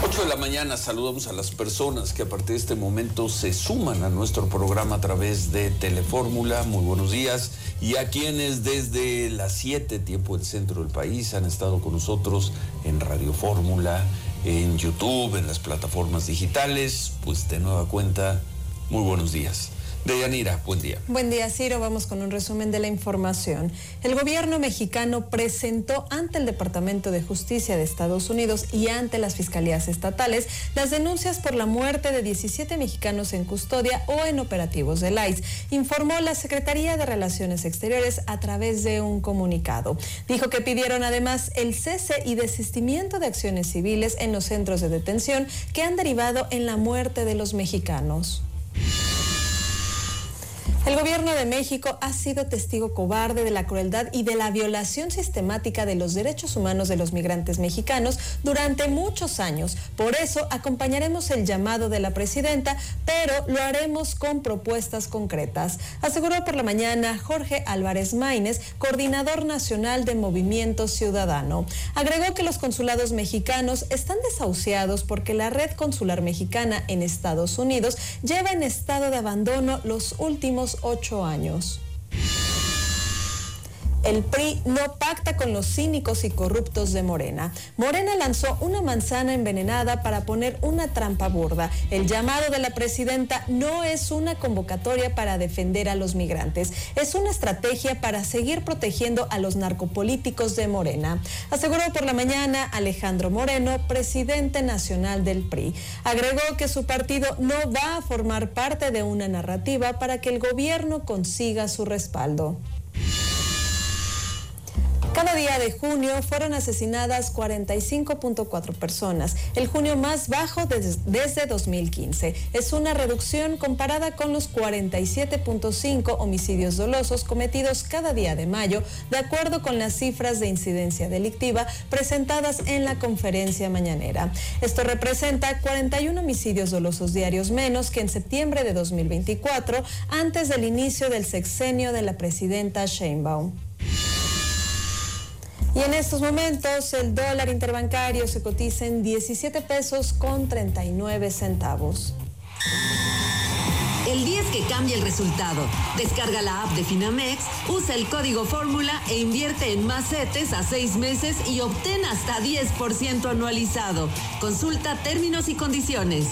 8 de la mañana saludamos a las personas que a partir de este momento se suman a nuestro programa a través de Telefórmula. Muy buenos días. Y a quienes desde las 7, tiempo del centro del país, han estado con nosotros en Radio Fórmula, en YouTube, en las plataformas digitales, pues de nueva cuenta, muy buenos días. Deyanira, buen día. Buen día, Ciro. Vamos con un resumen de la información. El gobierno mexicano presentó ante el Departamento de Justicia de Estados Unidos y ante las fiscalías estatales las denuncias por la muerte de 17 mexicanos en custodia o en operativos del ICE, informó la Secretaría de Relaciones Exteriores a través de un comunicado. Dijo que pidieron además el cese y desistimiento de acciones civiles en los centros de detención que han derivado en la muerte de los mexicanos. El gobierno de México ha sido testigo cobarde de la crueldad y de la violación sistemática de los derechos humanos de los migrantes mexicanos durante muchos años. Por eso acompañaremos el llamado de la presidenta, pero lo haremos con propuestas concretas, aseguró por la mañana Jorge Álvarez Maínez, coordinador nacional de Movimiento Ciudadano. Agregó que los consulados mexicanos están desahuciados porque la red consular mexicana en Estados Unidos lleva en estado de abandono los últimos 8 años. El PRI no pacta con los cínicos y corruptos de Morena. Morena lanzó una manzana envenenada para poner una trampa burda. El llamado de la presidenta no es una convocatoria para defender a los migrantes, es una estrategia para seguir protegiendo a los narcopolíticos de Morena, aseguró por la mañana Alejandro Moreno, presidente nacional del PRI. Agregó que su partido no va a formar parte de una narrativa para que el gobierno consiga su respaldo. Cada día de junio fueron asesinadas 45.4 personas, el junio más bajo desde 2015. Es una reducción comparada con los 47.5 homicidios dolosos cometidos cada día de mayo, de acuerdo con las cifras de incidencia delictiva presentadas en la conferencia mañanera. Esto representa 41 homicidios dolosos diarios menos que en septiembre de 2024, antes del inicio del sexenio de la presidenta Sheinbaum. Y en estos momentos el dólar interbancario se cotiza en 17 pesos con 39 centavos. El día es que cambia el resultado. Descarga la app de Finamex, usa el código Fórmula e invierte en más CETES a 6 meses y obtén hasta 10% anualizado. Consulta términos y condiciones.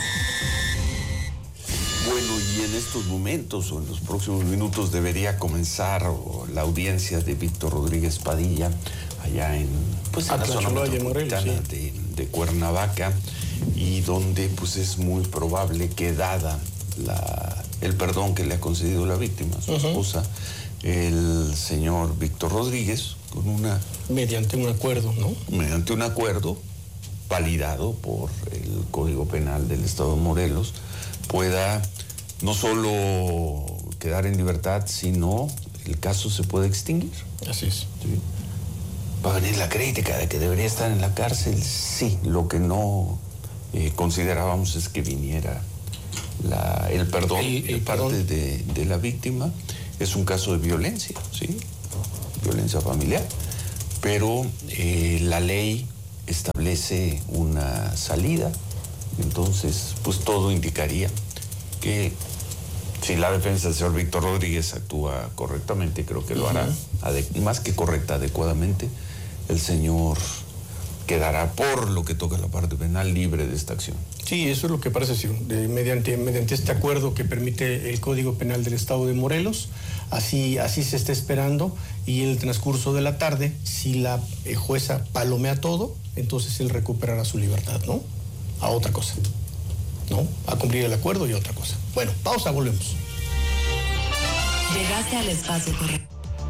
Bueno, y en estos momentos o en los próximos minutos debería comenzar la audiencia de Víctor Rodríguez Padilla allá en la zona metropolitana de Cuernavaca, y donde pues es muy probable que, dada el perdón que le ha concedido la víctima, su esposa, el señor Víctor Rodríguez, mediante un acuerdo, ¿no? Mediante un acuerdo validado por el Código Penal del Estado de Morelos, pueda no solo quedar en libertad, sino el caso se puede extinguir. Así es. Sí. Va a venir la crítica de que debería estar en la cárcel. Sí, lo que no considerábamos es que viniera el perdón de parte de la víctima. Es un caso de violencia, ¿sí? Violencia familiar. Pero la ley establece una salida. Entonces, pues todo indicaría que si la defensa del señor Víctor Rodríguez actúa correctamente, creo que lo hará, más que correcta, adecuadamente, el señor quedará, por lo que toca la parte penal, libre de esta acción. Sí, eso es lo que parece, sí, mediante este acuerdo que permite el Código Penal del Estado de Morelos, así se está esperando, y en el transcurso de la tarde, si la jueza palomea todo, entonces él recuperará su libertad, ¿no? A otra cosa, ¿no? A cumplir el acuerdo y otra cosa. Bueno, pausa, volvemos. Llegaste al espacio correcto.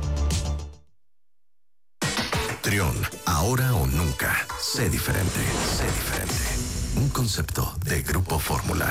Trión, ahora o nunca. Sé diferente, sé diferente. Un concepto de Grupo Fórmula.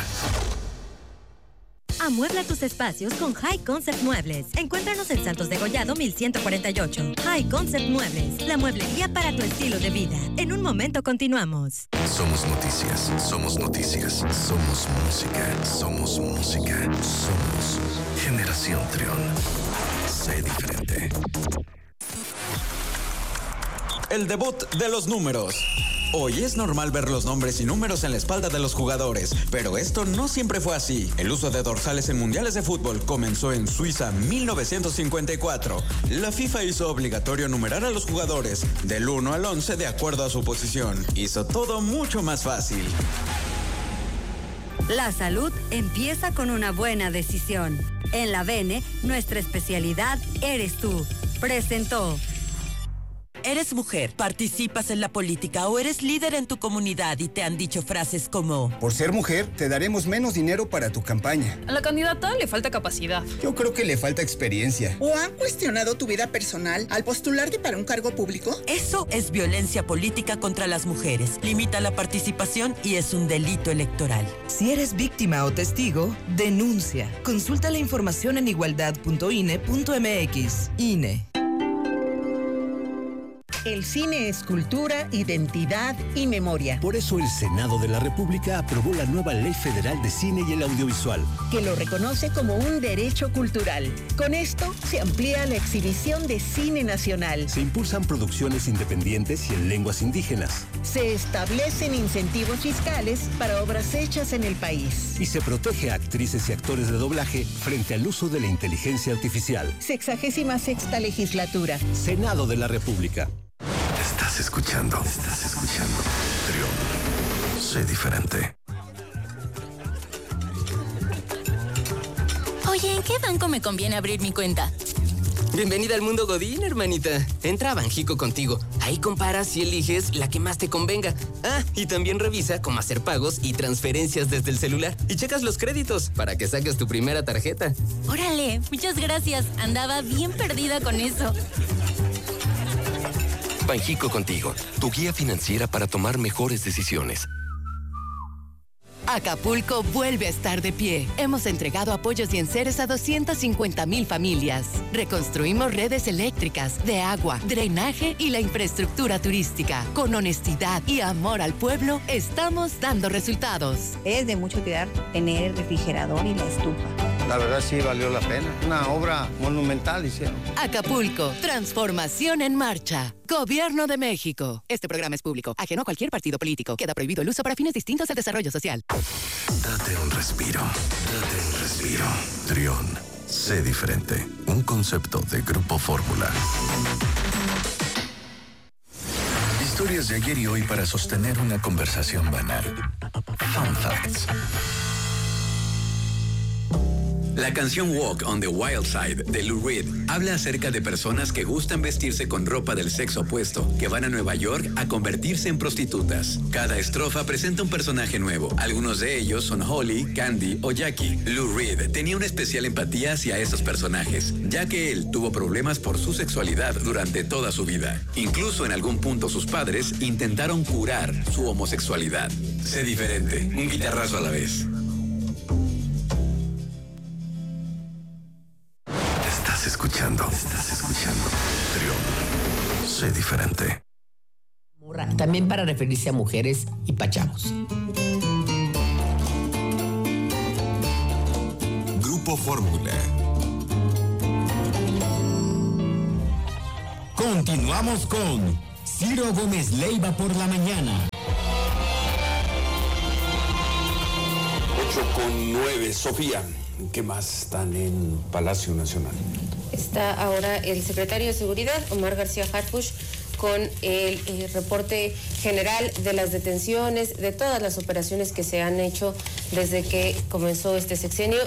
Amuebla tus espacios con High Concept Muebles. Encuéntranos en Santos de Gollado 1148. High Concept Muebles, la mueblería para tu estilo de vida. En un momento continuamos. Somos noticias, somos noticias, somos música, somos música, somos Generación Trión. Sé diferente. el debut de los números. Hoy es normal ver los nombres y números en la espalda de los jugadores, pero esto no siempre fue así. El uso de dorsales en mundiales de fútbol comenzó en Suiza 1954. La FIFA hizo obligatorio numerar a los jugadores del 1 al 11 de acuerdo a su posición. Hizo todo mucho más fácil. La salud empieza con una buena decisión. En la Bene, nuestra especialidad eres tú. Presentó. ¿Eres mujer, participas en la política o eres líder en tu comunidad y te han dicho frases como: por ser mujer, te daremos menos dinero para tu campaña? A la candidata le falta capacidad. Yo creo que le falta experiencia. ¿O han cuestionado tu vida personal al postularte para un cargo público? Eso es violencia política contra las mujeres. Limita la participación y es un delito electoral. Si eres víctima o testigo, denuncia. Consulta la información en igualdad.ine.mx. INE. El cine es cultura, identidad y memoria. Por eso el Senado de la República aprobó la nueva Ley Federal de Cine y el Audiovisual, que lo reconoce como un derecho cultural. Con esto se amplía la exhibición de cine nacional. Se impulsan producciones independientes y en lenguas indígenas. Se establecen incentivos fiscales para obras hechas en el país. Y se protege a actrices y actores de doblaje frente al uso de la inteligencia artificial. 66ª legislatura. Senado de la República. Estás escuchando Trión. Sé diferente. Oye, ¿en qué banco me conviene abrir mi cuenta? Bienvenida al mundo Godín, hermanita. Entra a Banjico Contigo. Ahí comparas y eliges la que más te convenga. Ah, y también revisa cómo hacer pagos y transferencias desde el celular. Y checas los créditos para que saques tu primera tarjeta. Órale, muchas gracias. Andaba bien perdida con eso. Banjico Contigo, tu guía financiera para tomar mejores decisiones. Acapulco vuelve a estar de pie. Hemos entregado apoyos y enseres a 250,000 familias. Reconstruimos redes eléctricas, de agua, drenaje y la infraestructura turística. Con honestidad y amor al pueblo, estamos dando resultados. Es de mucho cuidar tener el refrigerador y la estufa. La verdad sí valió la pena. Una obra monumental hicieron. Acapulco, transformación en marcha. Gobierno de México. Este programa es público, ajeno a cualquier partido político. Queda prohibido el uso para fines distintos al desarrollo social. Date un respiro. Trión. Sé diferente. Un concepto de Grupo Fórmula. Historias de ayer y hoy para sostener una conversación banal. Fun Facts. La canción Walk on the Wild Side de Lou Reed habla acerca de personas que gustan vestirse con ropa del sexo opuesto, que van a Nueva York a convertirse en prostitutas. Cada estrofa presenta un personaje nuevo. Algunos de ellos son Holly, Candy o Jackie. Lou Reed tenía una especial empatía hacia esos personajes, ya que él tuvo problemas por su sexualidad durante toda su vida. Incluso en algún punto sus padres intentaron curar su homosexualidad. Sé diferente, un guitarrazo a la vez. Estás escuchando Trión. Sé diferente. También para referirse a mujeres y pachavos. Grupo Fórmula. Continuamos con Ciro Gómez Leiva por la mañana. 8:09. Sofía, ¿qué más están en Palacio Nacional? Está ahora el secretario de Seguridad, Omar García Harfuch, con el reporte general de las detenciones, de todas las operaciones que se han hecho desde que comenzó este sexenio.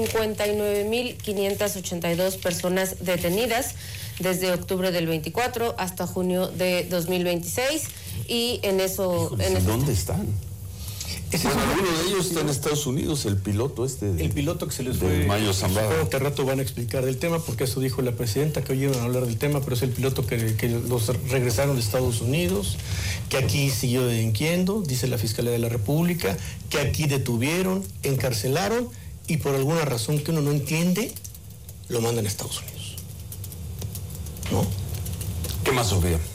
59,582 personas detenidas desde octubre del 24 hasta junio de 2026. Y en eso... ¿Dónde están? Bueno, alguno de ellos está en Estados Unidos, el piloto el piloto que se les fue. Mayo Zambada. Que rato van a explicar del tema, porque eso dijo la presidenta, que hoy iban a hablar del tema, pero es el piloto que los regresaron de Estados Unidos, que aquí siguió delinquiendo, dice la Fiscalía de la República, que aquí detuvieron, encarcelaron, y por alguna razón que uno no entiende, lo mandan a Estados Unidos. ¿No? ¿Qué más, Sofía?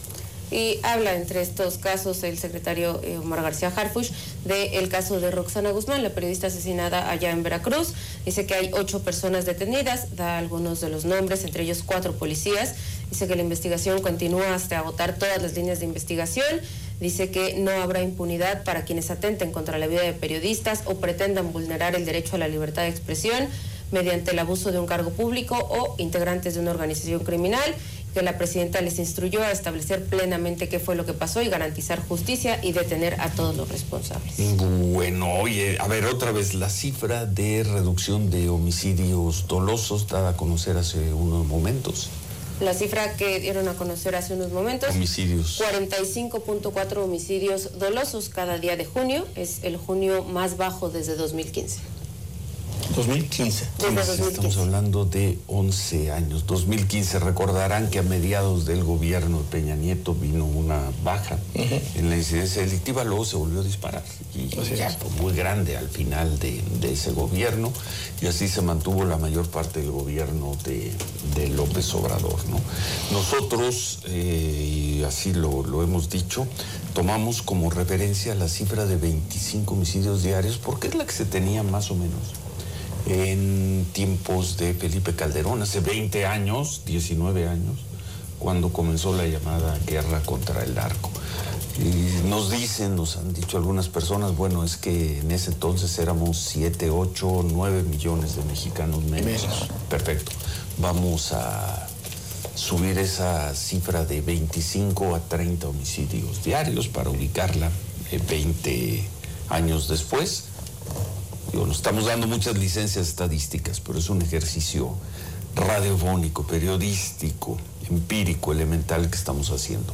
Y habla entre estos casos el secretario Omar García Harfuch del caso de Roxana Guzmán, la periodista asesinada allá en Veracruz. Dice que hay 8 personas detenidas, da algunos de los nombres, entre ellos 4 policías. Dice que la investigación continúa hasta agotar todas las líneas de investigación. Dice que no habrá impunidad para quienes atenten contra la vida de periodistas o pretendan vulnerar el derecho a la libertad de expresión mediante el abuso de un cargo público o integrantes de una organización criminal, que la presidenta les instruyó a establecer plenamente qué fue lo que pasó y garantizar justicia y detener a todos los responsables. Bueno, oye, a ver, otra vez, la cifra de reducción de homicidios dolosos dada a conocer hace unos momentos. La cifra que dieron a conocer hace unos momentos. Homicidios. 45.4 homicidios dolosos cada día de junio. Es el junio más bajo desde 2015. 2015. Estamos hablando de 11 años. 2015, recordarán que a mediados del gobierno de Peña Nieto vino una baja en la incidencia delictiva, luego se volvió a disparar y ya fue muy grande al final de ese gobierno, y así se mantuvo la mayor parte del gobierno de López Obrador, ¿no? Nosotros, y así lo hemos dicho, tomamos como referencia la cifra de 25 homicidios diarios porque es la que se tenía más o menos en tiempos de Felipe Calderón, hace 20 años, 19 años, cuando comenzó la llamada guerra contra el narco. Y nos han dicho algunas personas, bueno, es que en ese entonces éramos 7, 8, 9 millones de mexicanos menos. Perfecto. Vamos a subir esa cifra de 25 a 30 homicidios diarios para ubicarla 20 años después. Nos estamos dando muchas licencias estadísticas, pero es un ejercicio radiofónico, periodístico, empírico, elemental que estamos haciendo.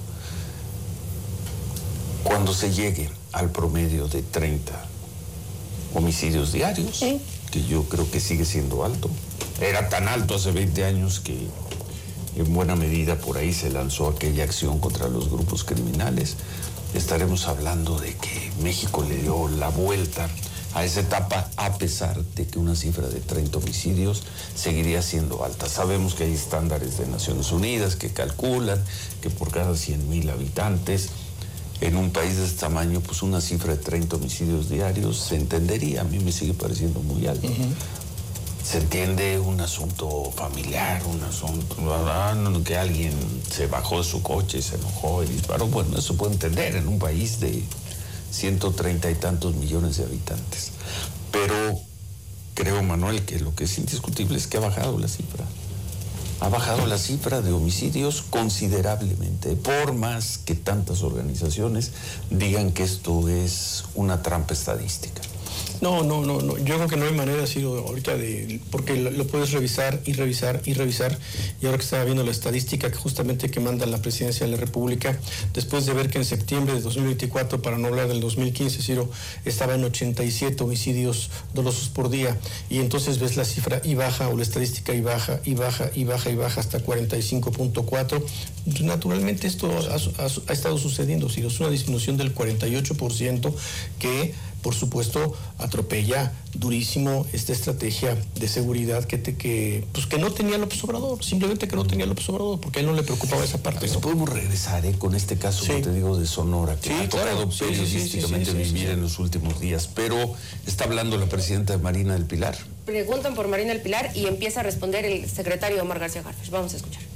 Cuando se llegue al promedio de 30 homicidios diarios, que yo creo que sigue siendo alto, era tan alto hace 20 años que en buena medida por ahí se lanzó aquella acción contra los grupos criminales, estaremos hablando de que México le dio la vuelta a esa etapa, a pesar de que una cifra de 30 homicidios seguiría siendo alta. Sabemos que hay estándares de Naciones Unidas que calculan que por cada 100,000 habitantes, en un país de este tamaño, pues una cifra de 30 homicidios diarios se entendería. A mí me sigue pareciendo muy alto. Se entiende un asunto familiar, un asunto que alguien se bajó de su coche y se enojó y disparó. Bueno, eso puede entender en un país de 130 y tantos millones de habitantes. Pero creo, Manuel, que lo que es indiscutible es que ha bajado la cifra. Ha bajado la cifra de homicidios considerablemente, por más que tantas organizaciones digan que esto es una trampa estadística. No. Yo creo que no hay manera, Ciro, ahorita porque lo puedes revisar y revisar. Y ahora que estaba viendo la estadística que manda la Presidencia de la República, después de ver que en septiembre de 2024, para no hablar del 2015, Ciro, estaba en 87 homicidios dolosos por día. Y entonces ves la cifra y baja, o la estadística y baja hasta 45.4. Naturalmente esto ha estado sucediendo, Ciro. Es una disminución del 48% que, por supuesto, atropella durísimo esta estrategia de seguridad que no tenía López Obrador, simplemente que no tenía López Obrador, porque a él no le preocupaba esa parte. ¿no? Podemos regresar con este caso, como te digo, de Sonora, que ha tocado periodísticamente vivir en los últimos días, pero está hablando la presidenta Marina del Pilar. Preguntan por Marina del Pilar y empieza a responder el secretario Omar García Harfuch. Vamos a escuchar.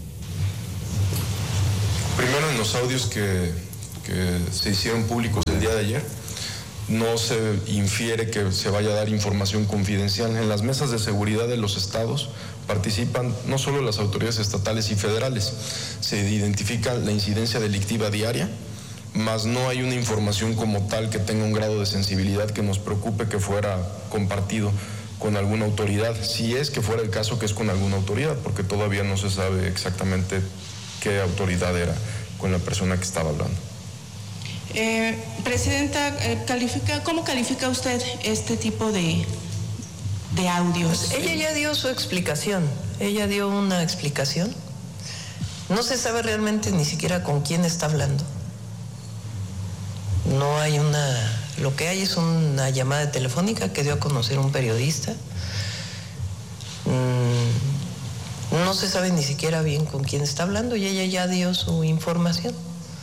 Primero, en los audios que se hicieron públicos el día de ayer, no se infiere que se vaya a dar información confidencial. En las mesas de seguridad de los estados participan no solo las autoridades estatales y federales, se identifica la incidencia delictiva diaria, mas no hay una información como tal que tenga un grado de sensibilidad que nos preocupe que fuera compartido con alguna autoridad, si es que fuera el caso que es con alguna autoridad, porque todavía no se sabe exactamente qué autoridad era con la persona que estaba hablando. Presidenta, ¿cómo califica usted este tipo de audios? Pues ella ya dio su explicación, ella dio una explicación. No se sabe realmente ni siquiera con quién está hablando. No hay lo que hay es una llamada telefónica que dio a conocer un periodista. No se sabe ni siquiera bien con quién está hablando y ella ya dio su información.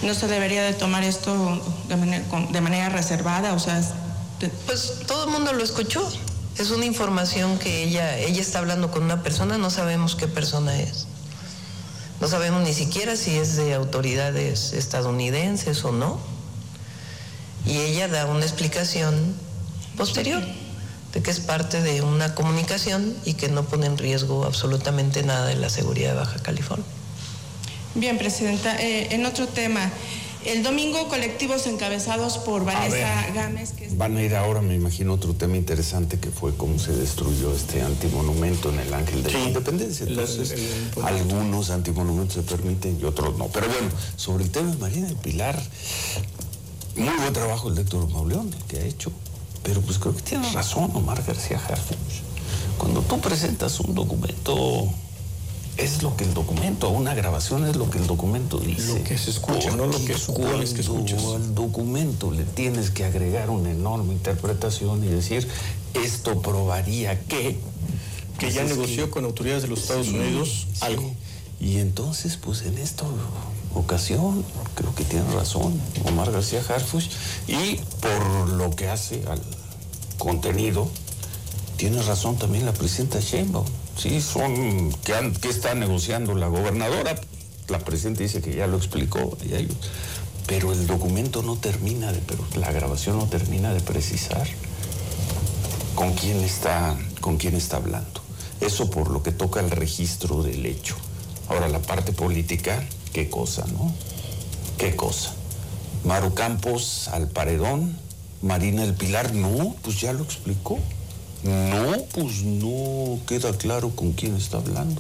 no se debería de tomar esto de manera reservada, o sea... Pues todo el mundo lo escuchó. Es una información que ella está hablando con una persona, no sabemos qué persona es. No sabemos ni siquiera si es de autoridades estadounidenses o no. Y ella da una explicación posterior de que es parte de una comunicación y que no pone en riesgo absolutamente nada de la seguridad de Baja California. Bien, Presidenta. En otro tema, el domingo colectivos encabezados por Vanessa Gámez... Van a ir ahora, me imagino, otro tema interesante que fue cómo se destruyó este antimonumento en el Ángel de la Independencia. Entonces, algunos antimonumentos se permiten y otros no. Pero bueno, sobre el tema de Marina del Pilar, muy buen trabajo el Héctor Mauleón que ha hecho. Pero pues creo que tienes razón, Omar García Harfuch. Cuando tú presentas un documento, es lo que el documento, una grabación es lo que el documento dice. Lo que se escucha, no lo que supones que escuchas. Al documento le tienes que agregar una enorme interpretación y decir, esto probaría que pues ya negoció con autoridades de los Estados Unidos algo. Y entonces, pues en esta ocasión, creo que tiene razón Omar García Harfuch, y por lo que hace al contenido, tiene razón también la presidenta Sheinbaum. Sí, ¿qué está negociando la gobernadora? La presidenta dice que ya lo explicó, pero el documento no termina pero la grabación no termina de precisar con quién está hablando. Eso por lo que toca al registro del hecho. Ahora, la parte política, qué cosa, ¿no? Qué cosa. Maru Campos al paredón, Marina del Pilar, no, pues ya lo explicó. No, pues no queda claro con quién está hablando.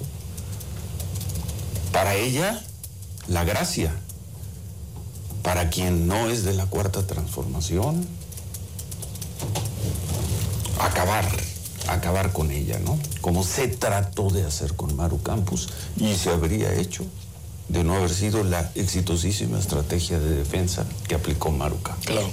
Para ella, la gracia. Para quien no es de la Cuarta Transformación, acabar con ella, ¿no? Como se trató de hacer con Maru Campos y se habría hecho de no haber sido la exitosísima estrategia de defensa que aplicó Maru Campos. Claro.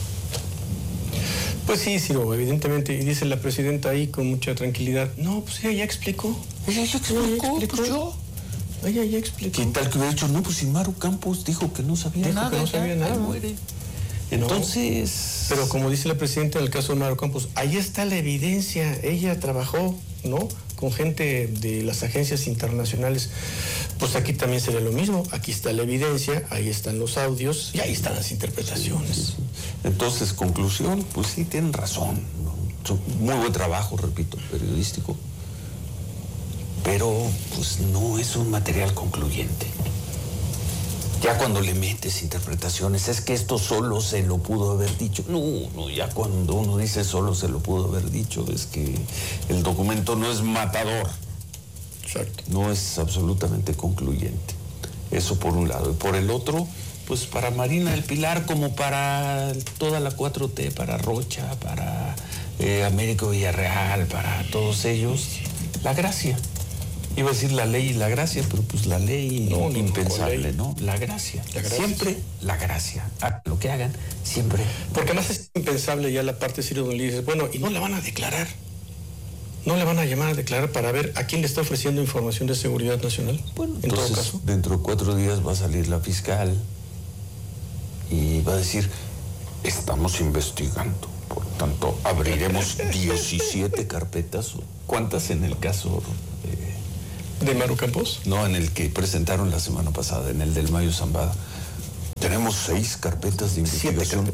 Pues sí, Ciro, evidentemente, y dice la presidenta ahí con mucha tranquilidad, no, pues ella ya explicó. Ella ya explicó, pues yo. Ella ya explicó. ¿Qué tal que hubiera dicho, no, pues si Maru Campos dijo que no sabía nada. Que no sabía nada. Muere. Entonces... Pero como dice la presidenta en el caso de Maru Campos, ahí está la evidencia. Ella trabajó, ¿no?, con gente de las agencias internacionales. Pues aquí también sería lo mismo. Aquí está la evidencia, ahí están los audios y ahí están las interpretaciones. Sí. Entonces, conclusión, pues sí, tienen razón, ¿no? Muy buen trabajo, repito, periodístico. Pero, pues no es un material concluyente. Ya cuando le metes interpretaciones, es que esto solo se lo pudo haber dicho. No, ya cuando uno dice solo se lo pudo haber dicho, es que el documento no es matador. Exacto. No es absolutamente concluyente. Eso por un lado. Y por el otro, pues para Marina del Pilar, como para toda la 4T, para Rocha, para Américo Villarreal, para todos ellos, la gracia. Iba a decir la ley y la gracia, pero pues la ley impensable, ¿no? La gracia. Siempre la gracia. Hagan lo que hagan, siempre. Porque además es impensable ya la parte Ciro donde le dices, bueno, y no la van a declarar. No le van a llamar a declarar para ver a quién le está ofreciendo información de seguridad nacional. Bueno, en todo caso, dentro de 4 días va a salir la fiscal y va a decir, estamos investigando. Por tanto, abriremos 17 carpetas. ¿Cuántas en el caso de Maru Campos? No, en el que presentaron la semana pasada, en el del Mayo Zambada. Tenemos 6 carpetas de investigación.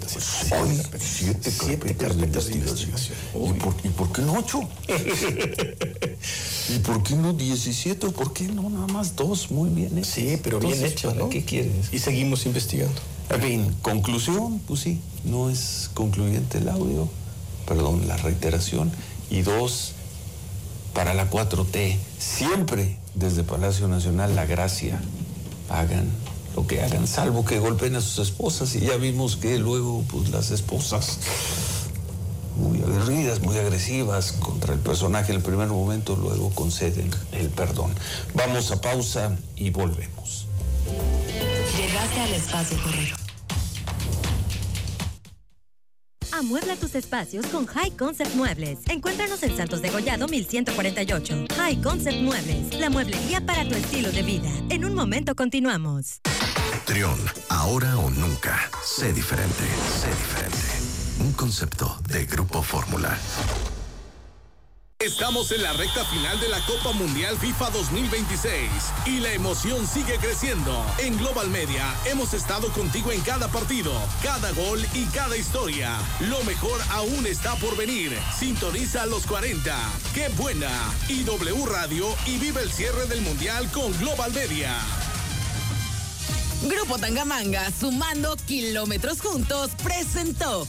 7 carpetas de investigación. ¿Y por qué no 8? ¿Y por qué no 17? ¿Por qué no nada más 2? Muy bien. Sí, pero entonces, bien hecho, ¿no? ¿Qué quieres? Y seguimos investigando. En fin, conclusión, pues sí, no es concluyente el audio, perdón, la reiteración. Y 2, para la 4T, siempre desde Palacio Nacional la gracia, hagan lo que hagan, salvo que golpeen a sus esposas, y ya vimos que luego pues las esposas muy aguerridas, muy agresivas contra el personaje en el primer momento, luego conceden el perdón. Vamos a pausa y volvemos. Llegaste al espacio correcto. Amuebla tus espacios con High Concept Muebles. Encuéntranos en Santos de Gollado 1148. High Concept Muebles, la mueblería para tu estilo de vida. En un momento continuamos. Trión, ahora o nunca. Sé diferente. Sé diferente. Un concepto de Grupo Fórmula. Estamos en la recta final de la Copa Mundial FIFA 2026 y la emoción sigue creciendo. En Global Media hemos estado contigo en cada partido, cada gol y cada historia. Lo mejor aún está por venir. Sintoniza a los 40. ¡Qué buena! Y W Radio y vive el cierre del Mundial con Global Media. Grupo Tangamanga, sumando kilómetros juntos, presentó.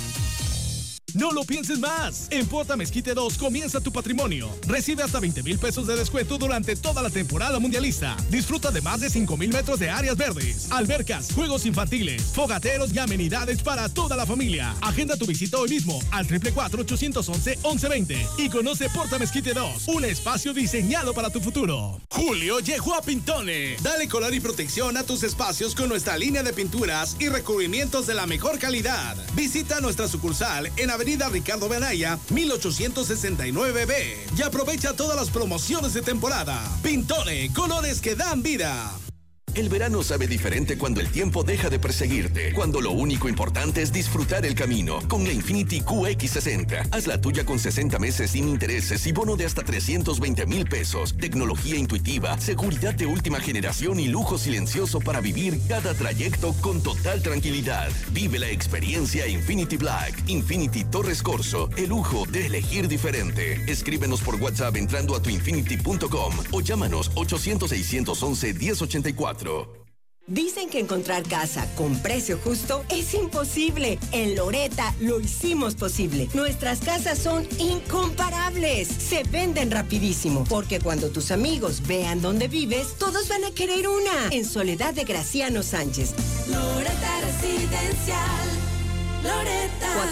No lo pienses más. En Porta Mezquite 2 comienza tu patrimonio. Recibe hasta 20,000 pesos de descuento durante toda la temporada mundialista. Disfruta de más de 5,000 metros de áreas verdes, albercas, juegos infantiles, fogateros y amenidades para toda la familia. Agenda tu visita hoy mismo al 444-811-1120 y conoce Porta Mezquite 2, un espacio diseñado para tu futuro. Julio llegó a Pintone. Dale color y protección a tus espacios con nuestra línea de pinturas y recubrimientos de la mejor calidad. Visita nuestra sucursal en Avenida Ricardo Benaya, 1869B. Y aprovecha todas las promociones de temporada. Pintone, colores que dan vida. El verano sabe diferente cuando el tiempo deja de perseguirte, cuando lo único importante es disfrutar el camino. Con la Infiniti QX60, haz la tuya con 60 meses sin intereses y bono de hasta 320,000 pesos. Tecnología intuitiva, seguridad de última generación y lujo silencioso para vivir cada trayecto con total tranquilidad. Vive la experiencia Infiniti Black, Infiniti Torres Corso, el lujo de elegir diferente. Escríbenos por WhatsApp entrando a tuinfinity.com o llámanos 800-611-1084. Dicen que encontrar casa con precio justo es imposible. En Loretta lo hicimos posible. Nuestras casas son incomparables. Se venden rapidísimo. Porque cuando tus amigos vean dónde vives, todos van a querer una. En Soledad de Graciano Sánchez. Loretta Residencial. Loretta.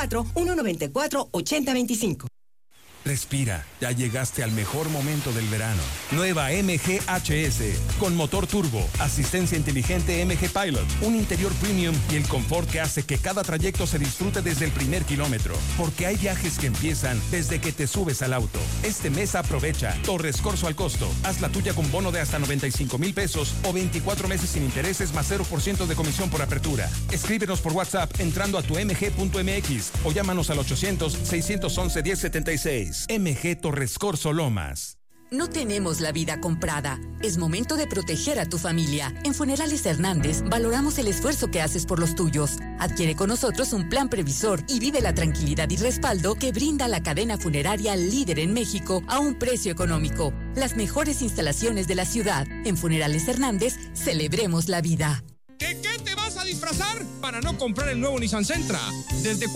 444-194-8025. Respira, ya llegaste al mejor momento del verano. Nueva MG HS, con motor turbo, asistencia inteligente MG Pilot, un interior premium y el confort que hace que cada trayecto se disfrute desde el primer kilómetro. Porque hay viajes que empiezan desde que te subes al auto. Este mes aprovecha Torres Corso al costo. Haz la tuya con bono de hasta 95,000 pesos o 24 meses sin intereses más 0% de comisión por apertura. Escríbenos por WhatsApp entrando a tu mg.mx o llámanos al 800-611-1076. MG Torres Corso Lomas. No tenemos la vida comprada. Es momento de proteger a tu familia. En Funerales Hernández valoramos el esfuerzo que haces por los tuyos. Adquiere con nosotros un plan previsor y vive la tranquilidad y respaldo que brinda la cadena funeraria líder en México a un precio económico. Las mejores instalaciones de la ciudad. En Funerales Hernández, celebremos la vida. ¿De qué te vas a disfrazar para no comprar el nuevo Nissan Sentra? Desde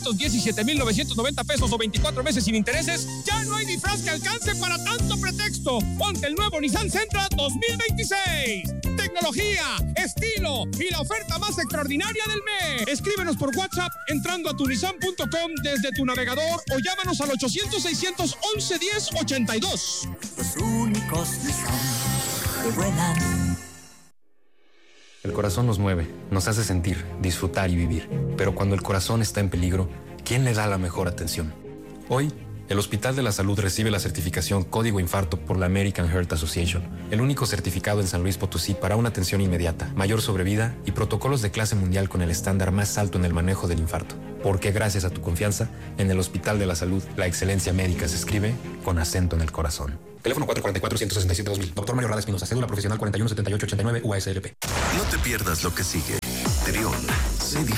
417,990 pesos o 24 meses sin intereses, ya no hay disfraz que alcance para tanto pretexto. Ponte el nuevo Nissan Sentra 2026. Tecnología, estilo y la oferta más extraordinaria del mes. Escríbenos por WhatsApp entrando a tunissan.com desde tu navegador o llámanos al 800-611-1082. Los únicos Nissan que vuelan. El corazón nos mueve, nos hace sentir, disfrutar y vivir. Pero cuando el corazón está en peligro, ¿quién le da la mejor atención? Hoy, el Hospital de la Salud recibe la certificación Código Infarto por la American Heart Association, el único certificado en San Luis Potosí para una atención inmediata, mayor sobrevida y protocolos de clase mundial con el estándar más alto en el manejo del infarto. Porque gracias a tu confianza, en el Hospital de la Salud, la excelencia médica se escribe con acento en el corazón. Teléfono 444-167-2000. Dr. Mario Rada Espinosa, cédula profesional 417889 UASLP. No te pierdas lo que sigue. Trión, sé diferente.